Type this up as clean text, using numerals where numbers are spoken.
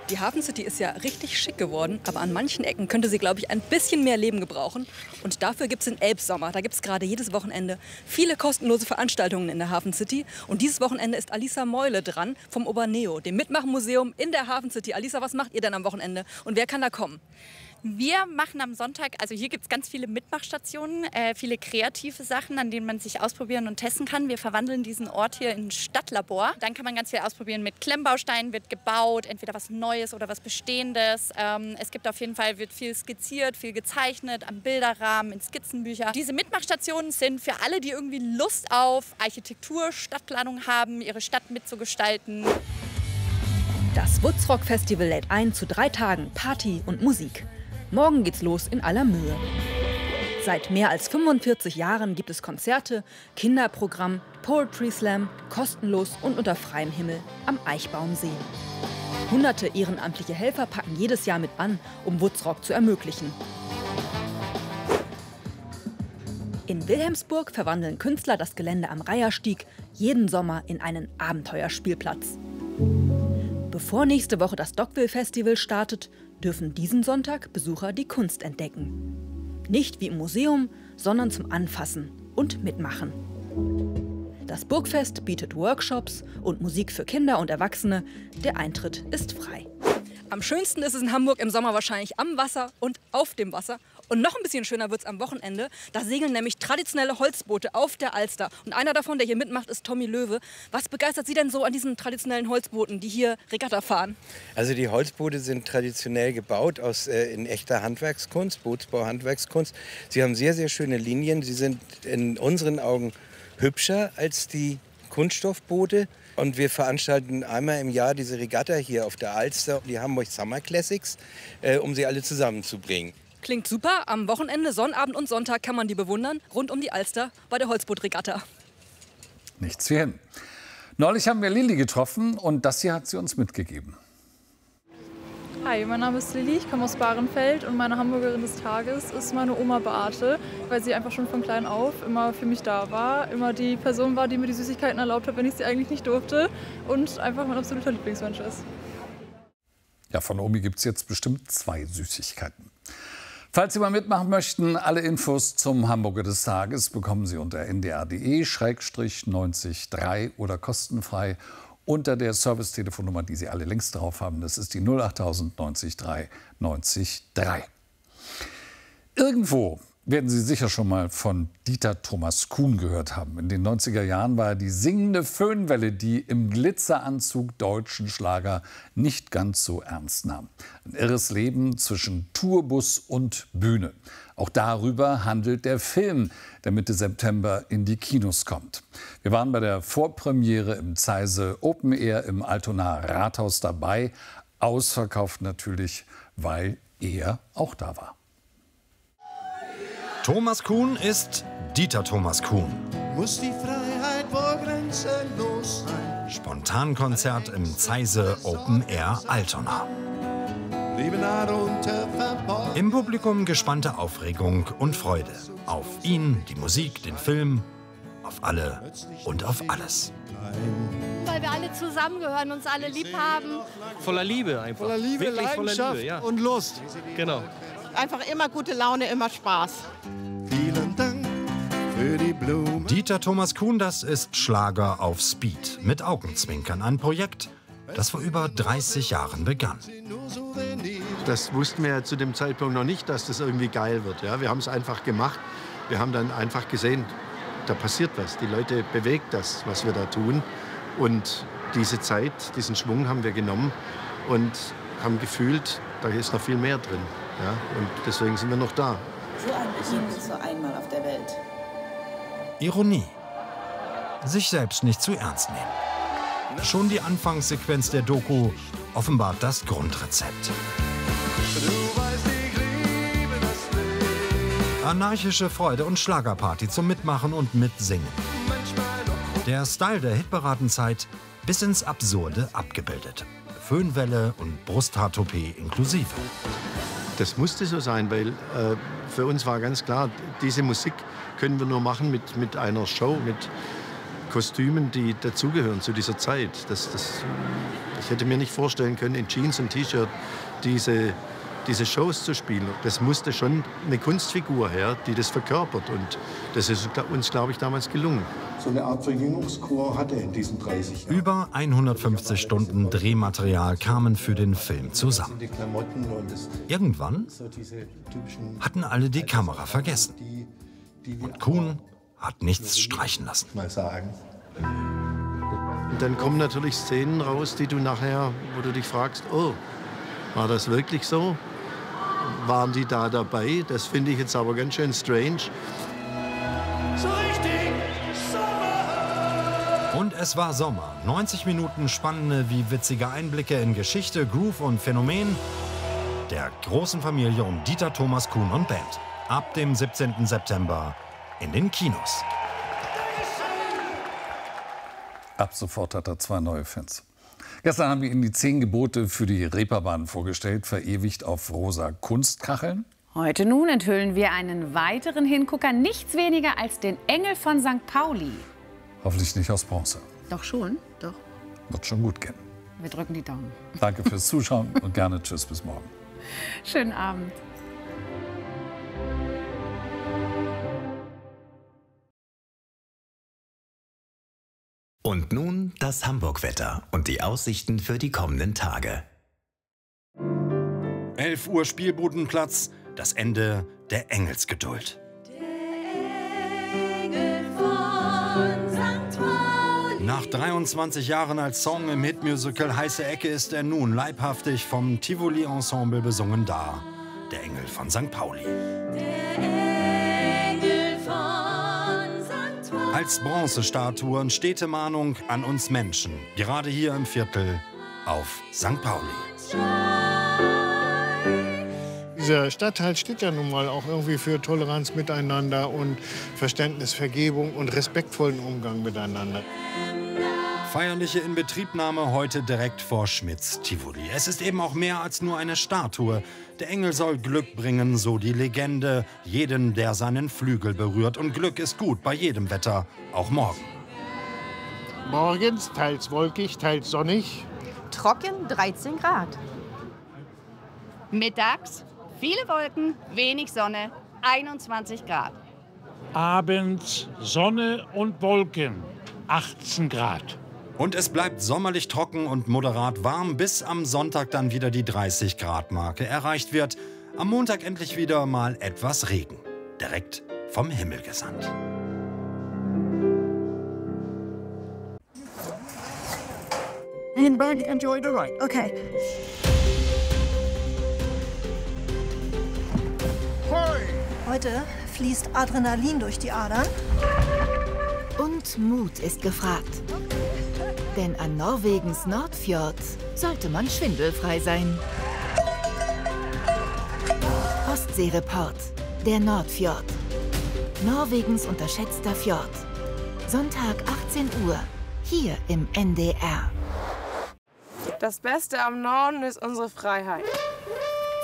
Die Hafen City ist ja richtig schick geworden, aber an manchen Ecken könnte sie, glaube ich, ein bisschen mehr Leben gebrauchen. Und dafür gibt es den Elbsommer. Da gibt es gerade jedes Wochenende viele kostenlose Veranstaltungen in der Hafen City. Und dieses Wochenende ist Alisa Meule dran vom Oberneo, dem Mitmachmuseum in der Hafen City. Alisa, was macht ihr denn am Wochenende und wer kann da kommen? Wir machen am Sonntag, also hier gibt es ganz viele Mitmachstationen, viele kreative Sachen, an denen man sich ausprobieren und testen kann. Wir verwandeln diesen Ort hier in ein Stadtlabor. Dann kann man ganz viel ausprobieren. Mit Klemmbausteinen wird gebaut, entweder was Neues oder was Bestehendes. Es gibt auf jeden Fall, wird viel skizziert, viel gezeichnet, am Bilderrahmen, in Skizzenbücher. Diese Mitmachstationen sind für alle, die irgendwie Lust auf Architektur, Stadtplanung haben, ihre Stadt mitzugestalten. Das Woodstock Festival lädt ein zu 3 Tagen Party und Musik. Morgen geht's los in aller Mühe. Seit mehr als 45 Jahren gibt es Konzerte, Kinderprogramm, Poetry Slam, kostenlos und unter freiem Himmel am Eichbaumsee. Hunderte ehrenamtliche Helfer packen jedes Jahr mit an, um Woodstock zu ermöglichen. In Wilhelmsburg verwandeln Künstler das Gelände am Reiherstieg jeden Sommer in einen Abenteuerspielplatz. Bevor nächste Woche das Dockville Festival startet, dürfen diesen Sonntag Besucher die Kunst entdecken. Nicht wie im Museum, sondern zum Anfassen und Mitmachen. Das Burgfest bietet Workshops und Musik für Kinder und Erwachsene. Der Eintritt ist frei. Am schönsten ist es in Hamburg im Sommer wahrscheinlich am Wasser und auf dem Wasser. Und noch ein bisschen schöner wird es am Wochenende. Da segeln nämlich traditionelle Holzboote auf der Alster. Und einer davon, der hier mitmacht, ist Tommy Löwe. Was begeistert Sie denn so an diesen traditionellen Holzbooten, die hier Regatta fahren? Also die Holzboote sind traditionell gebaut in echter Handwerkskunst, Bootsbau-Handwerkskunst. Sie haben sehr, sehr schöne Linien. Sie sind in unseren Augen hübscher als die Kunststoffboote. Und wir veranstalten einmal im Jahr diese Regatta hier auf der Alster, die Hamburg Summer Classics, um sie alle zusammenzubringen. Klingt super. Am Wochenende, Sonnabend und Sonntag kann man die bewundern, rund um die Alster bei der Holzbootregatta. Nichts wie hin. Neulich haben wir Lilly getroffen und das hier hat sie uns mitgegeben. Hi, mein Name ist Lilly, ich komme aus Bahrenfeld und meine Hamburgerin des Tages ist meine Oma Beate, weil sie einfach schon von klein auf immer für mich da war, immer die Person war, die mir die Süßigkeiten erlaubt hat, wenn ich sie eigentlich nicht durfte und einfach mein absoluter Lieblingsmensch ist. Ja, von Omi gibt es jetzt bestimmt 2 Süßigkeiten. Falls Sie mal mitmachen möchten, alle Infos zum Hamburger des Tages bekommen Sie unter ndr.de/903 oder kostenfrei unter der Servicetelefonnummer, die Sie alle links drauf haben. Das ist die 08000 90 3 90 3. Irgendwo werden Sie sicher schon mal von Dieter Thomas Kuhn gehört haben. In den 90er Jahren war er die singende Föhnwelle, die im Glitzeranzug deutschen Schlager nicht ganz so ernst nahm. Ein irres Leben zwischen Tourbus und Bühne. Auch darüber handelt der Film, der Mitte September in die Kinos kommt. Wir waren bei der Vorpremiere im Zeise Open Air im Altonaer Rathaus dabei. Ausverkauft natürlich, weil er auch da war. Thomas Kuhn ist Dieter Thomas Kuhn. Muss die Freiheit wohl grenzenlos sein. Spontankonzert im Zeise Open Air Altona. Im Publikum gespannte Aufregung und Freude. Auf ihn, die Musik, den Film, auf alle und auf alles. Weil wir alle zusammengehören, uns alle lieb haben. Voller Liebe einfach. Voller Liebe, wirklich Leidenschaft voller Liebe, ja. und Lust. Genau. Einfach immer gute Laune, immer Spaß. Vielen Dank für die Blumen. Dieter Thomas Kuhn, das ist Schlager auf Speed. Mit Augenzwinkern, ein Projekt, das vor über 30 Jahren begann. Das wussten wir ja zu dem Zeitpunkt noch nicht, dass das irgendwie geil wird. Ja? Wir haben es einfach gemacht. Wir haben dann einfach gesehen, da passiert was. Die Leute bewegt das, was wir da tun. Und diese Zeit, diesen Schwung haben wir genommen und haben gefühlt, da ist noch viel mehr drin. Ja? Und deswegen sind wir noch da. So ein Kind ist nur einmal auf der Welt. Ironie. Sich selbst nicht zu ernst nehmen. Schon die Anfangssequenz der Doku offenbart das Grundrezept. Anarchische Freude und Schlagerparty zum Mitmachen und Mitsingen. Der Style der Hitparadenzeit bis ins Absurde abgebildet. Föhnwelle und Brusthaartoupet inklusive. Das musste so sein, weil für uns war ganz klar, diese Musik können wir nur machen mit einer Show, mit Kostümen, die dazugehören zu dieser Zeit. Ich hätte mir nicht vorstellen können, in Jeans und T-Shirt diese Shows zu spielen. Das musste schon eine Kunstfigur her, die das verkörpert. Und das ist uns, glaube ich, damals gelungen. So eine Art Verjüngungskur hatte er in diesen 30 Jahren. Über 150 Stunden Drehmaterial kamen für den Film zusammen. Irgendwann hatten alle die Kamera vergessen. Und Kuhn hat nichts streichen lassen. Mal sagen. Und dann kommen natürlich Szenen raus, die du nachher, wo du dich fragst, oh, war das wirklich so? Waren die da dabei? Das finde ich jetzt aber ganz schön strange. So richtig Sommer! Und es war Sommer. 90 Minuten spannende wie witzige Einblicke in Geschichte, Groove und Phänomen der großen Familie um Dieter Thomas Kuhn und Band. Ab dem 17. September in den Kinos. Ab sofort hat er 2 neue Fans. Gestern haben wir Ihnen die 10 Gebote für die Reeperbahn vorgestellt, verewigt auf rosa Kunstkacheln. Heute nun enthüllen wir einen weiteren Hingucker, nichts weniger als den Engel von St. Pauli. Hoffentlich nicht aus Bronze. Doch schon, doch. Wird schon gut gehen. Wir drücken die Daumen. Danke fürs Zuschauen und gerne tschüss, bis morgen. Schönen Abend. Und nun das Hamburg-Wetter und die Aussichten für die kommenden Tage. 11 Uhr Spielbudenplatz, das Ende der Engelsgeduld. Nach 23 Jahren als Song im Hitmusical Heiße Ecke ist er nun leibhaftig vom Tivoli Ensemble besungen da. Der Engel von St. Pauli. Als Bronzestatue und stete Mahnung an uns Menschen, gerade hier im Viertel auf St. Pauli. Dieser Stadtteil steht ja nun mal auch irgendwie für Toleranz miteinander und Verständnis, Vergebung und respektvollen Umgang miteinander. Feierliche Inbetriebnahme heute direkt vor Schmitz Tivoli. Es ist eben auch mehr als nur eine Statue. Der Engel soll Glück bringen, so die Legende. Jeden, der seinen Flügel berührt. Und Glück ist gut bei jedem Wetter, auch morgen. Morgens teils wolkig, teils sonnig. Trocken 13 Grad. Mittags viele Wolken, wenig Sonne, 21 Grad. Abends Sonne und Wolken, 18 Grad. Und es bleibt sommerlich trocken und moderat warm, bis am Sonntag dann wieder die 30-Grad-Marke erreicht wird. Am Montag endlich wieder mal etwas Regen. Direkt vom Himmel gesandt. Lean back, enjoy the ride. Okay. Heute fließt Adrenalin durch die Adern. Und Mut ist gefragt. Denn an Norwegens Nordfjord sollte man schwindelfrei sein. Ostseereport, der Nordfjord. Norwegens unterschätzter Fjord. Sonntag 18 Uhr, hier im NDR. Das Beste am Norden ist unsere Freiheit.